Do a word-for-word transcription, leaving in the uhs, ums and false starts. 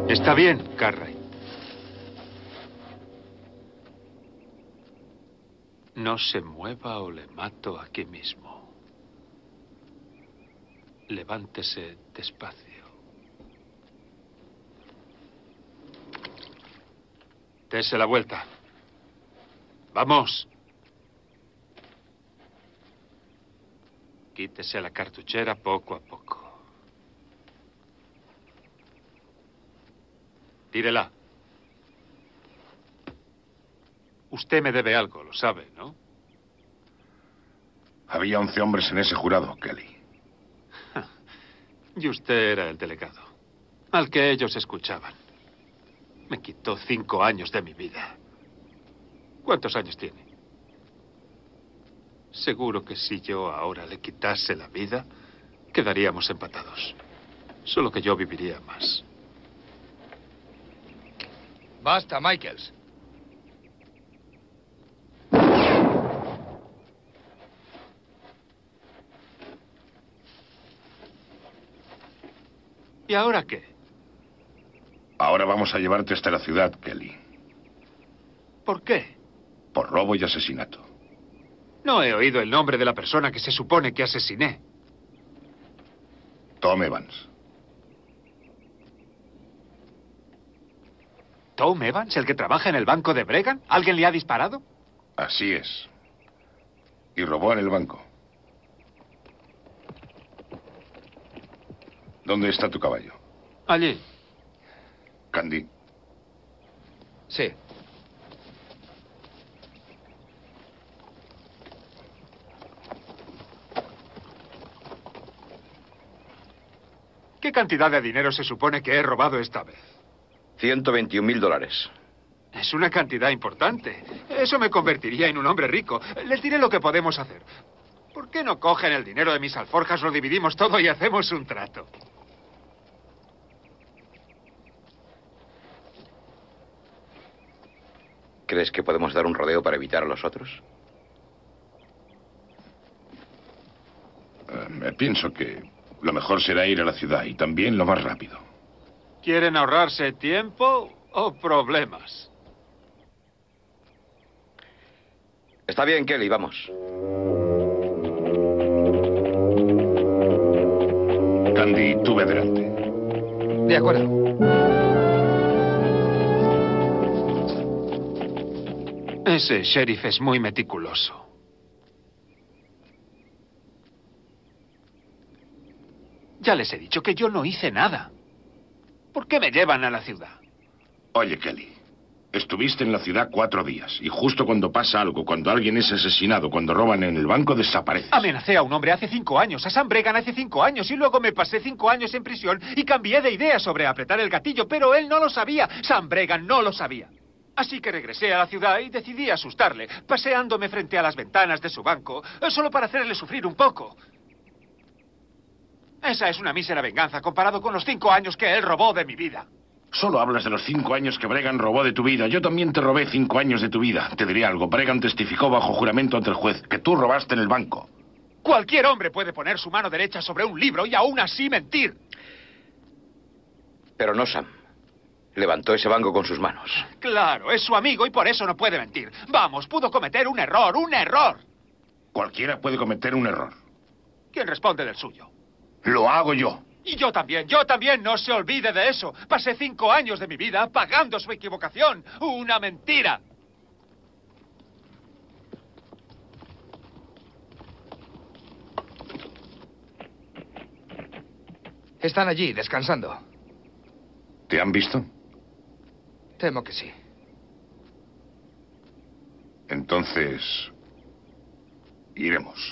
Está bien, Cartwright. No se mueva o le mato aquí mismo. Levántese despacio. Dese la vuelta. ¡Vamos! Quítese la cartuchera poco a poco. Tírela. Usted me debe algo, lo sabe, ¿no? Había once hombres en ese jurado, Kelly. Y usted era el delegado, al que ellos escuchaban. Me quitó cinco años de mi vida. ¿Cuántos años tiene? Seguro que si yo ahora le quitase la vida, quedaríamos empatados. Solo que yo viviría más. Basta, Michaels. ¿Y ahora qué? Ahora vamos a llevarte hasta la ciudad, Kelly. ¿Por qué? Por robo y asesinato. No he oído el nombre de la persona que se supone que asesiné. Tom Evans. ¿Tom Evans, el que trabaja en el banco de Bregan? ¿Alguien le ha disparado? Así es. Y robó en el banco. ¿Dónde está tu caballo? Allí. Candy. Sí. ¿Qué cantidad de dinero se supone que he robado esta vez? ciento veintiún mil dólares. Es una cantidad importante. Eso me convertiría en un hombre rico. Les diré lo que podemos hacer. ¿Por qué no cogen el dinero de mis alforjas, lo dividimos todo y hacemos un trato? ¿Crees que podemos dar un rodeo para evitar a los otros? Uh, pienso que lo mejor será ir a la ciudad y también lo más rápido. ¿Quieren ahorrarse tiempo o problemas? Está bien, Kelly, vamos. Candy, tú ve adelante. De acuerdo. Ese sheriff es muy meticuloso. Ya les he dicho que yo no hice nada. ¿Por qué me llevan a la ciudad? Oye, Kelly, estuviste en la ciudad cuatro días y justo cuando pasa algo, cuando alguien es asesinado, cuando roban en el banco, desapareces. Amenacé a un hombre hace cinco años, a Sam Bregan hace cinco años, y luego me pasé cinco años en prisión y cambié de idea sobre apretar el gatillo, pero él no lo sabía. Sam Bregan no lo sabía. Así que regresé a la ciudad y decidí asustarle, paseándome frente a las ventanas de su banco, solo para hacerle sufrir un poco. Esa es una mísera venganza comparado con los cinco años que él robó de mi vida. Solo hablas de los cinco años que Bregan robó de tu vida. Yo también te robé cinco años de tu vida. Te diré algo. Bregan testificó bajo juramento ante el juez que tú robaste en el banco. Cualquier hombre puede poner su mano derecha sobre un libro y aún así mentir. Pero no Sam. Levantó ese banco con sus manos. Claro, es su amigo y por eso no puede mentir. Vamos, pudo cometer un error, un error. Cualquiera puede cometer un error. ¿Quién responde del suyo? Lo hago yo. Y yo también, yo también, no se olvide de eso. Pasé cinco años de mi vida pagando su equivocación. Una mentira. Están allí, descansando. ¿Te han visto? Temo que sí. Entonces, iremos.